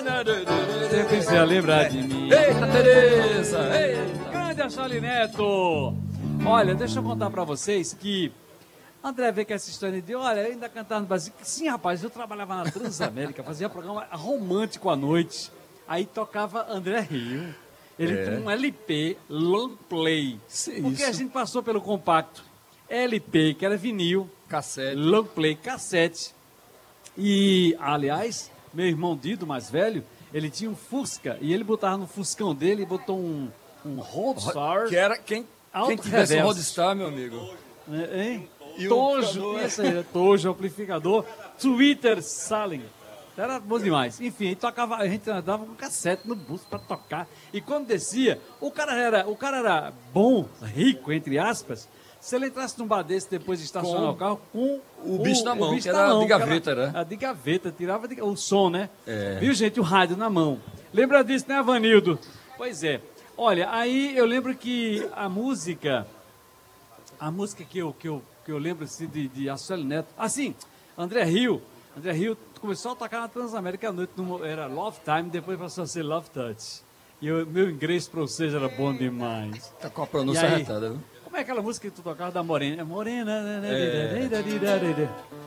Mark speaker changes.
Speaker 1: Sempre se lembrar de mim.
Speaker 2: Eita, Tereza! Eita.
Speaker 1: Grande Acholi Neto! Olha, deixa eu contar pra vocês que André veio com essa história de, olha, eu ainda cantava no Brasil. Sim, rapaz, eu trabalhava na Transamérica, fazia programa romântico à noite. Aí tocava André Rio. Ele tinha um LP, long play. Porque a gente passou pelo compacto. LP, que era vinil.
Speaker 2: Cassete.
Speaker 1: Long play, cassete. E, aliás, meu irmão Dido, mais velho, ele tinha um Fusca. E ele botava no Fuscão dele e botou um Roadstar.
Speaker 2: Que era quem tivesse um Roadstar, meu amigo.
Speaker 1: Hein?
Speaker 2: E
Speaker 1: Tojo, isso aí, Tojo, amplificador. Twitter Salem. Era bom demais. Enfim, a gente andava com cassete no busto para tocar. E quando descia, o cara era bom, rico, entre aspas. Se ele entrasse num bar desse depois de estacionar o carro com
Speaker 2: o bicho na mão, que era de gaveta, né?
Speaker 1: A de gaveta, tirava o som, né? Viu, gente? O rádio na mão. Lembra disso, né, Avanildo? Pois é. Olha, aí eu lembro que a música que eu lembro assim, de Acholi Neto, assim, André Rio começou a tocar na Transamérica à noite, era Love Time, depois passou a ser Love Touch. E meu inglês para vocês era bom demais.
Speaker 2: Tá com a pronúncia arretada, viu?
Speaker 1: Como é aquela música que tu tocava da Morena? Morena.